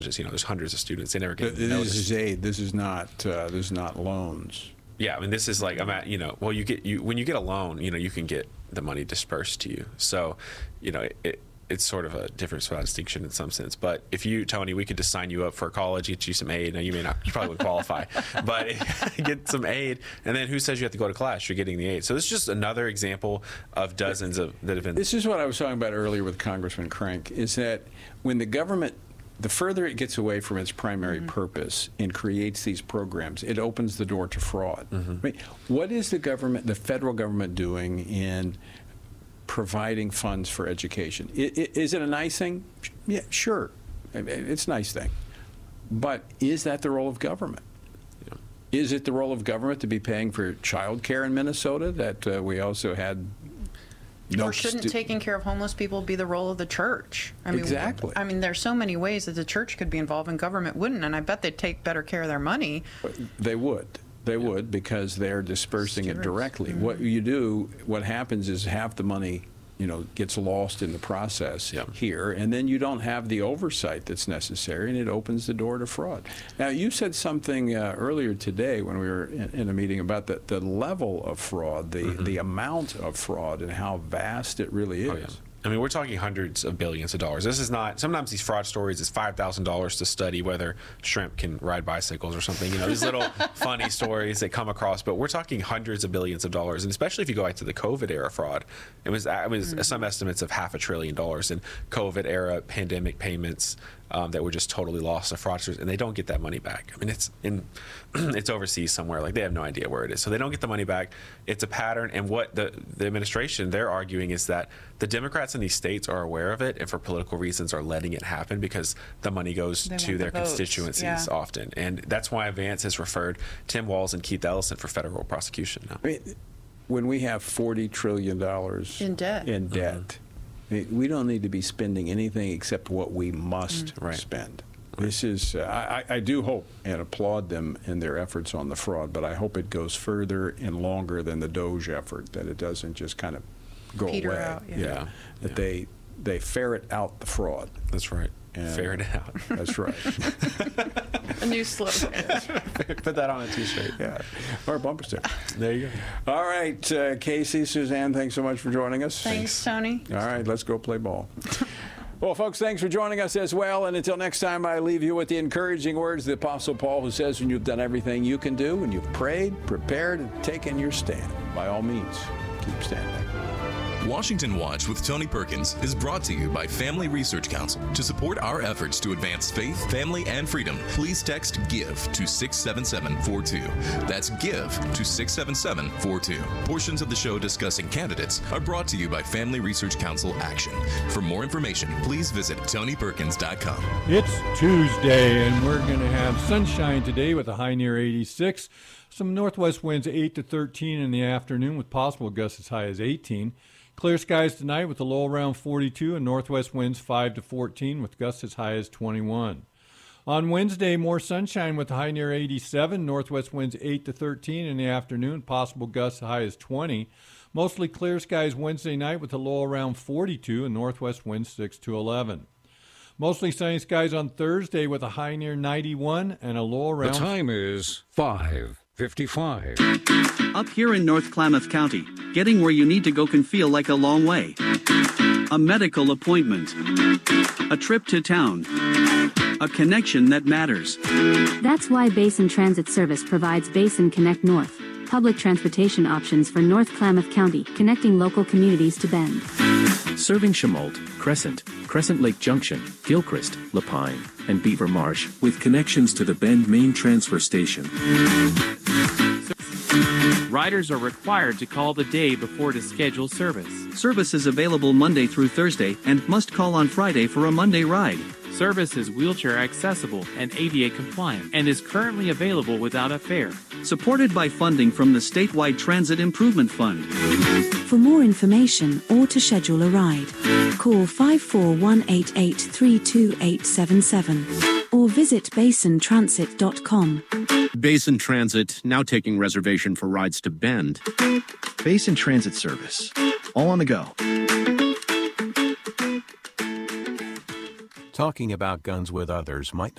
there's hundreds of students. They never get This noticed. is aid. This is not loans. Yeah, I mean, this is like, when you get a loan, you can get the money dispersed to you. So, it's sort of a difference without distinction in some sense. But if Tony, we could just sign you up for college, get you some aid. Now, you probably wouldn't qualify, but get some aid. And then who says you have to go to class? You're getting the aid. So this is just another example of dozens that have been. This is what I was talking about earlier with Congressman Crank, is that when the government, the further it gets away from its primary purpose and creates these programs, it opens the door to fraud. I mean, what is the federal government doing in providing funds for education? Is it a nice thing? Yeah, sure. It's a nice thing. But is that the role of government? Yeah. Is it the role of government to be paying for child care in Minnesota that we also had? Or shouldn't taking care of homeless people be the role of the church? Exactly. I mean, there's so many ways that the church could be involved and government wouldn't, and I bet they'd take better care of their money. They would. They would, because they're dispersing it directly. What happens is half the money, gets lost in the process here, and then you don't have the oversight that's necessary, and it opens the door to fraud. Now, you said something earlier today when we were in a meeting about the level of fraud, the amount of fraud, and how vast it really is. Oh, yeah. I mean, we're talking hundreds of billions of dollars. This is not, sometimes these fraud stories is $5,000 to study whether shrimp can ride bicycles or something. These little funny stories that come across, but we're talking hundreds of billions of dollars. And especially if you go back to the COVID era fraud, it was some estimates of $500 billion in COVID era pandemic payments that were just totally lost to fraudsters, and they don't get that money back. I mean, it's overseas somewhere. Like, they have no idea where it is. So they don't get the money back. It's a pattern, and what the administration, they're arguing is that the Democrats in these states are aware of it and for political reasons are letting it happen because the money goes to their constituencies often. And that's why Vance has referred Tim Walz and Keith Ellison for federal prosecution now. I mean, when we have $40 trillion in debt, we don't need to be spending anything except what we must spend. This is, I do hope and applaud them in their efforts on the fraud, but I hope it goes further and longer than the DOGE effort, that it doesn't just kind of go Peter away. out, That they ferret out the fraud. That's right. Ferret it out. That's right. A new slogan. Put that on a t-shirt. Yeah. Or a bumper sticker. There you go. All right, Casey, Suzanne, thanks so much for joining us. Thanks, Tony. All right, let's go play ball. Well, folks, thanks for joining us as well. And until next time, I leave you with the encouraging words of the Apostle Paul, who says, when you've done everything you can do, when you've prayed, prepared, and taken your stand, by all means, keep standing. Washington Watch with Tony Perkins is brought to you by Family Research Council. To support our efforts to advance faith, family, and freedom, please text GIVE to 67742. That's GIVE to 67742. Portions of the show discussing candidates are brought to you by Family Research Council Action. For more information, please visit TonyPerkins.com. It's Tuesday, and we're going to have sunshine today with a high near 86. Some northwest winds 8 to 13 in the afternoon with possible gusts as high as 18. Clear skies tonight with a low around 42 and northwest winds 5 to 14 with gusts as high as 21. On Wednesday, more sunshine with a high near 87, northwest winds 8 to 13 in the afternoon, possible gusts as high as 20. Mostly clear skies Wednesday night with a low around 42 and northwest winds 6 to 11. Mostly sunny skies on Thursday with a high near 91 and a low around... The time is 5:55. Up here in North Klamath County, getting where you need to go can feel like a long way. A medical appointment, a trip to town, a connection that matters. That's why Basin Transit Service provides Basin Connect North, public transportation options for North Klamath County, connecting local communities to Bend. Serving Chemolt, Crescent, Crescent Lake Junction, Gilchrist, Lapine, and Beaver Marsh, with connections to the Bend main transfer station. Riders are required to call the day before to schedule service. Service is available Monday through Thursday and must call on Friday for a Monday ride. Service is wheelchair accessible and ADA compliant and is currently available without a fare. Supported by funding from the Statewide Transit Improvement Fund. For more information or to schedule a ride, call 54188328877 or visit basintransit.com. Basin Transit, now taking reservation for rides to Bend. Basin Transit Service, all on the go. Talking about guns with others might